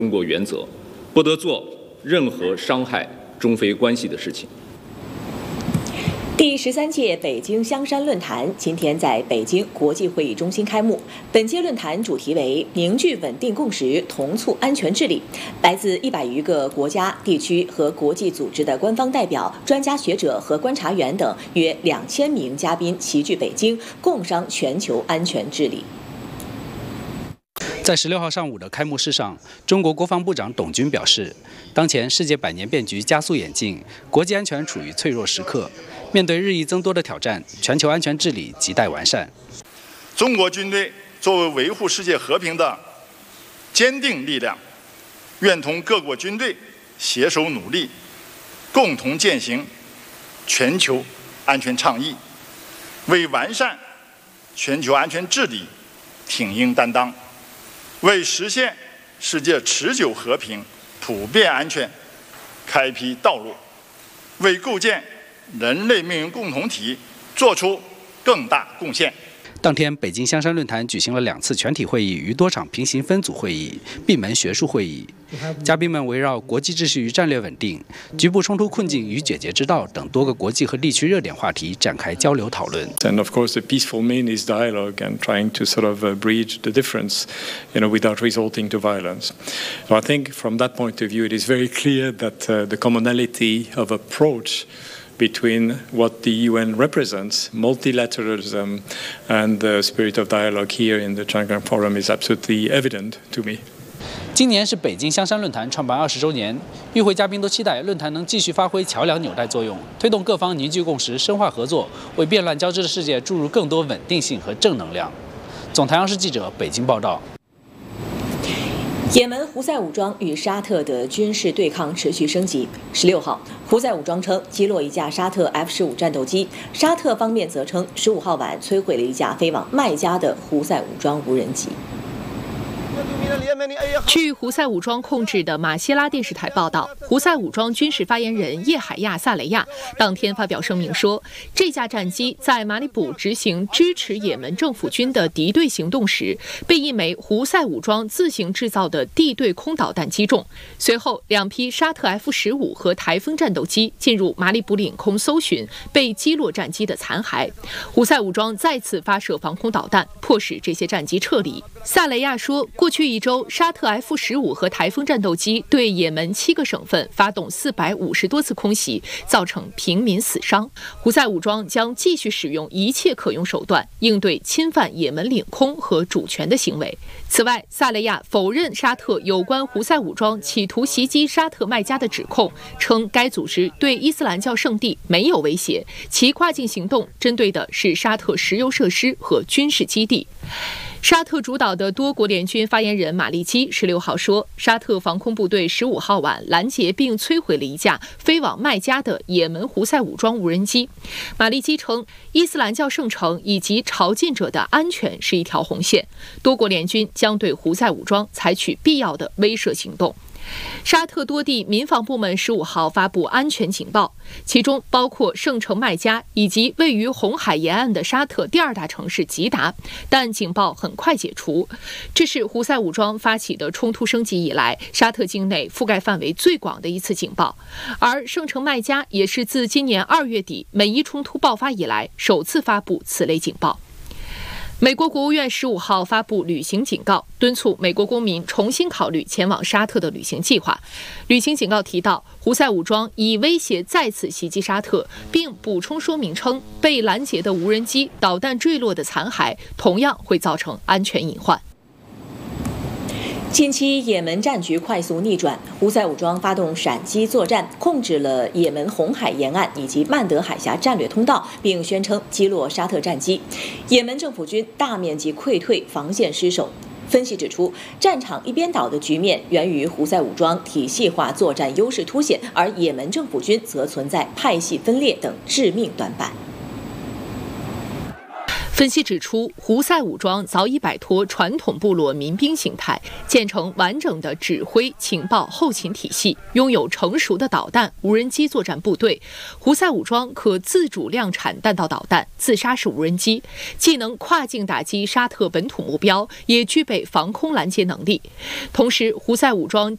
中国原则，不得做任何伤害中非关系的事情。 第13届北京香山论坛今天在北京国际会议中心开幕。本届论坛主题为“凝聚稳定共识，同促安全治理”。来自100余个国家、地区和国际组织的官方代表、专家学者和观察员等约2000名嘉宾齐聚北京，共商全球安全治理。 在16号上午的开幕式上，中国国防部长董军表示，当前世界百年变局加速演进，国际安全处于脆弱时刻。面对日益增多的挑战，全球安全治理亟待完善。 中国军队作为维护世界和平的坚定力量，愿同各国军队携手努力，共同践行全球安全倡议，为完善全球安全治理挺膺担当，为实现世界持久和平、普遍安全开辟道路，为构建人类命运共同体做出更大贡献。 当天，北京香山论坛举行了2次全体会议与多场平行分组会议、闭门学术会议。嘉宾们围绕国际秩序与战略稳定、局部冲突困境与解决之道等多个国际和地区热点话题展开交流讨论。 And of course, the peaceful mean is dialogue and trying to sort of bridge the difference, without resorting to violence. So I think from that point of view, it is very clear that the commonality of approach between what the UN represents, multilateralism, and the spirit of dialogue here in the Shanghai Forum is absolutely evident to me. 今年是北京香山论坛创办20周年，与会嘉宾都期待论坛能继续发挥桥梁纽带作用，推动各方凝聚共识、深化合作，为变乱交织的世界注入更多稳定性和正能量。总台央视记者北京报道。 也门胡塞武装与沙特的军事对抗持续升级。16号，胡塞武装称击落一架沙特 F-15战斗机，沙特方面则称15号晚摧毁了一架飞往麦加的胡塞武装无人机。 据胡塞武装控制的马希拉电视台报道，胡塞武装军事发言人叶海亚·萨雷亚当天发表声明说，这架战机在马里卜执行支持也门政府军的敌对行动时，被一枚胡塞武装自行制造的地对空导弹击中。随后，2批沙特 F-15和台风战斗机进入马里卜领空搜寻被击落战机的残骸。胡塞武装再次发射防空导弹，迫使这些战机撤离。萨雷亚说，过去1周，沙特 F-15和台风战斗机对也门7个省份发动450多次空袭，造成平民死伤。胡塞武装将继续使用一切可用手段，应对侵犯也门领空和主权的行为。此外，萨雷亚否认沙特有关胡塞武装企图袭击沙特麦加的指控，称该组织对伊斯兰教圣地没有威胁，其跨境行动针对的是沙特石油设施和军事基地。沙特主导的多国联军发言人马利基16号说，沙特防空部队15号晚拦截并摧毁了一架飞往麦加的也门胡塞武装无人机。马利基称，伊斯兰教圣城以及朝觐者的安全是一条红线，多国联军将对胡塞武装采取必要的威慑行动。沙特多地民防部门15号发布安全警报，其中包括圣城麦加以及位于红海沿岸的沙特第2大城市吉达，但警报很快解除。这是胡塞武装发起的冲突升级以来，沙特境内覆盖范围最广的一次警报，而圣城麦加也是自今年2月底美伊冲突爆发以来首次发布此类警报。美国国务院15号发布旅行警告，敦促美国公民重新考虑前往沙特的旅行计划。旅行警告提到，胡塞武装已威胁再次袭击沙特，并补充说明称，被拦截的无人机导弹坠落的残骸同样会造成安全隐患。 近期也门战局快速逆转，胡塞武装发动闪击作战，控制了也门红海沿岸以及曼德海峡战略通道，并宣称击落沙特战机。也门政府军大面积溃退，防线失守。分析指出，战场一边倒的局面源于胡塞武装体系化作战优势凸显，而也门政府军则存在派系分裂等致命短板。 分析指出，胡塞武装早已摆脱传统部落民兵形态，建成完整的指挥、情报、后勤体系，拥有成熟的导弹、无人机作战部队。胡塞武装可自主量产弹道导弹、自杀式无人机，既能跨境打击沙特本土目标，也具备防空拦截能力。同时，胡塞武装